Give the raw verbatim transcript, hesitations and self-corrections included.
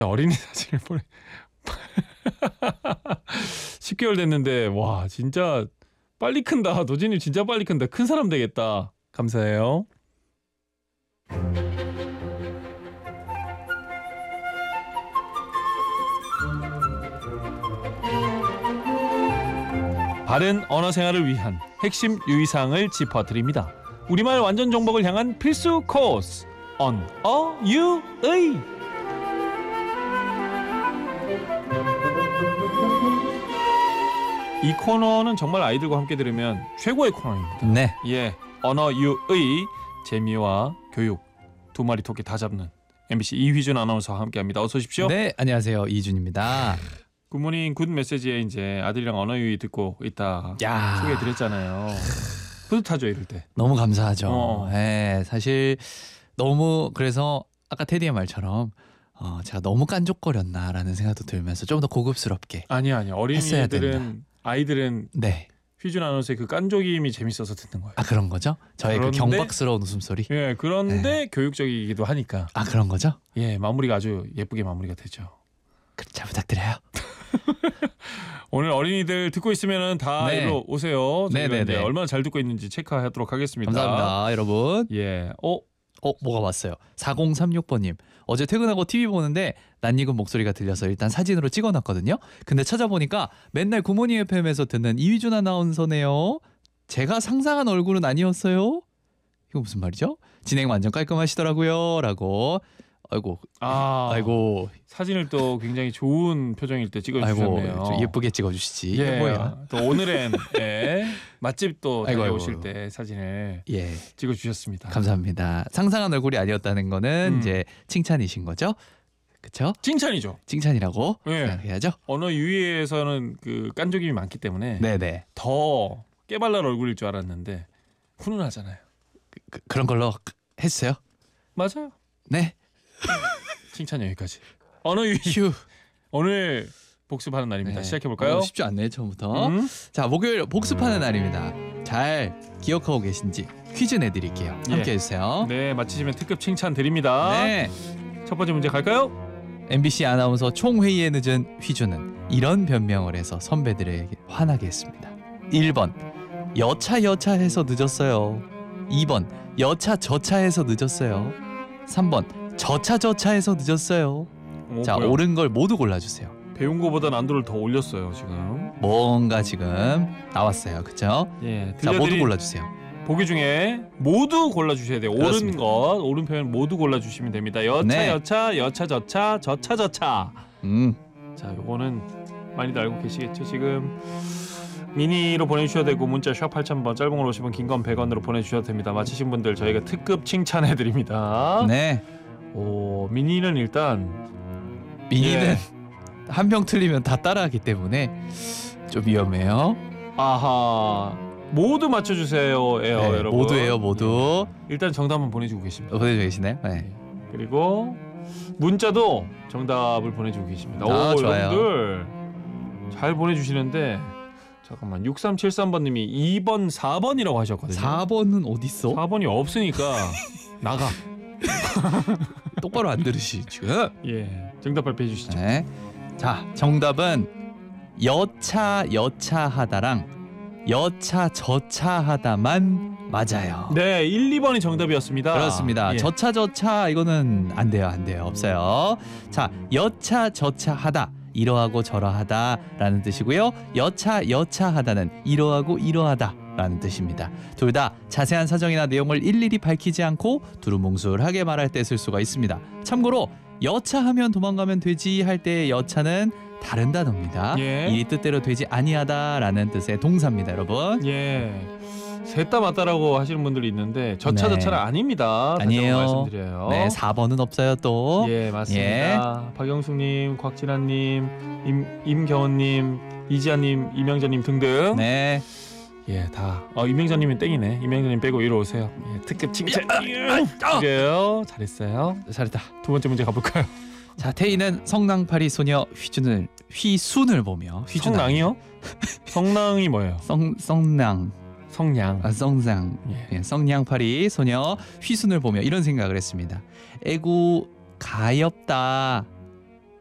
어린이 사진을 보내. 십 개월 됐는데 와 진짜 빨리 큰다. 도진이 진짜 빨리 큰다. 큰 사람 되겠다. 감사해요. 바른 언어 생활을 위한 핵심 유의사항을 짚어드립니다. 우리말 완전 정복을 향한 필수 코스 언어 유의. 이 코너는 정말 아이들과 함께 들으면 최고의 코너입니다. 네. 예, 언어 유의 재미와 교육 두 마리 토끼 다 잡는 엠비씨 이휘준 아나운서와 함께합니다. 어서 오십시오. 네, 안녕하세요. 이준입니다. 굿모닝 굿 메시지에 이제 아들이랑 언어 유의 듣고 있다 야, 소개해드렸잖아요. 뿌듯하죠 이럴 때. 너무 감사하죠. 어. 네, 사실 너무 그래서 아까 테디의 말처럼 어, 제가 너무 깐족거렸나라는 생각도 들면서 좀 더 고급스럽게. 아니야 아니야 어린이들은 아이들은 네. 휘준 아나운서의 그 깐족임이 재밌어서 듣는 거예요. 아 그런 거죠? 저의 그 그런데- 경박스러운 웃음소리. 예, 그런데 교육적이기도 하니까 아 그런 거죠? 예 마무리가 아주 예쁘게 마무리가 되죠. 그럼 잘 부탁드려요. 오늘 어린이들 듣고 있으면 다 네. 일로 오세요. 저희가 네네네. 이제 얼마나 잘 듣고 있는지 체크하도록 하겠습니다. 감사합니다, 여러분. 예, 어 어, 뭐가 왔어요? 사공삼육 번님. 어제 퇴근하고 티비 보는데 낯익은 목소리가 들려서 일단 사진으로 찍어놨거든요. 근데 찾아보니까 맨날 굿모닝 에프엠에서 듣는 이휘준 아나운서네요. 제가 상상한 얼굴은 아니었어요. 이거 무슨 말이죠? 진행 완전 깔끔하시더라고요. 라고. 아이고, 아, 아이고, 사진을 또 굉장히 좋은 표정일 때 아이고, 찍어주셨네요. 좀 예쁘게 찍어주시지. 이게 예, 뭐야? 또 오늘은 예, 맛집 또 아이고, 다녀오실 아이고. 때 사진을 예, 찍어주셨습니다. 감사합니다. 상상한 얼굴이 아니었다는 거는 음. 이제 칭찬이신 거죠? 그쵸? 칭찬이죠. 칭찬이라고 예. 생각해야죠? 언어 유희에서는 그 깐족임이 많기 때문에 네네. 더 깨발랄 얼굴일 줄 알았는데 훈훈하잖아요. 그, 그런 걸로 했어요? 맞아요. 네. 칭찬 여기까지. 언어 유희 휴. 오늘 복습하는 날입니다. 네. 시작해 볼까요? 어, 쉽지 않네 처음부터. 음? 자 목요일 복습하는 날입니다. 잘 기억하고 계신지 퀴즈 내드릴게요. 예. 함께 해주세요. 네, 맞히시면 특급 칭찬 드립니다. 네. 첫 번째 문제 갈까요? 엠비씨 아나운서 총회의에 늦은 휘주는 이런 변명을 해서 선배들에게 화나게 했습니다. 일 번 여차 여차해서 늦었어요. 이 번 여차 저차해서 늦었어요. 삼 번 저차 저차해서 늦었어요. 어, 자 뭐야? 옳은 걸 모두 골라주세요. 배운 거보다 난도를 더 올렸어요 지금. 뭔가 지금 나왔어요. 그쵸? 예, 자 모두 들려드린 골라주세요. 보기 중에 모두 골라주셔야 돼요. 옳은 그렇습니다. 것, 옳은 표현 모두 골라주시면 됩니다. 여차 네. 여차, 여차 저차, 저차 저차. 음. 자, 요거는 많이들 알고 계시겠죠. 지금 미니로 보내주셔야 되고 문자 샵 팔천 번, 짧은 걸 오십 원, 긴 건 백 원으로 보내주셔도 됩니다. 맞히신 분들 저희가 특급 칭찬해드립니다. 네. 오, 미니는 일단 미니는 예. 한 병 틀리면 다 따라하기 때문에 좀 위험해요. 아하 모두 맞춰주세요. 에요, 네, 여러분. 모두예요, 모두. 일단 정답은 보내주고 계십니다. 어, 보내주고 계시나요? 네. 그리고 문자도 정답을 보내주고 계십니다. 아, 오, 좋아요. 여러분들 잘 보내주시는데 잠깐만 육삼칠삼 번님이 이 번, 사 번이라고 하셨거든요. 사 번은 어디 있어? 사 번이 없으니까 나가. 똑바로 안 들으시 지금. 예, 정답 발표해 주시죠. 네. 자, 정답은 여차 여차하다랑 여차 저차하다만 맞아요. 네, 일, 이 번이 정답이었습니다. 그렇습니다. 예. 저차 저차 이거는 안 돼요, 안 돼요, 없어요. 자, 여차 저차하다 이러하고 저러하다라는 뜻이고요. 여차 여차하다는 이러하고 이러하다라는 뜻입니다. 둘 다 자세한 사정이나 내용을 일일이 밝히지 않고 두루뭉술하게 말할 때 쓸 수가 있습니다. 참고로 여차하면 도망가면 되지 할 때의 여차는 다른 단어입니다. 예. 이 뜻대로 되지 아니하다라는 뜻의 동사입니다, 여러분. 예. 셋 다 맞다라고 하시는 분들이 있는데 저차 네. 저차는 아닙니다. 다시 아니에요. 한번 말씀드려요. 네, 사 번은 없어요 또. 예, 맞습니다. 박영숙님, 곽진아님, 임 임경원님, 이지아님, 이명자님 등등. 네. 예, 다. 어, 이명자님은 땡이네. 이명자님 빼고 이리 오세요. 예, 특급 칭찬. 그래요. 잘했어요. 잘했다. 두 번째 문제 가볼까요? 자, 태희는 성낭파리 소녀 휘준을 휘순을 보며 휘준 성낭이요? 성낭이 뭐예요? 성 성낭 성냥. 아 성장 예. 예, 성냥파리 소녀 휘순을 보며 이런 생각을 했습니다. 에구 가엾다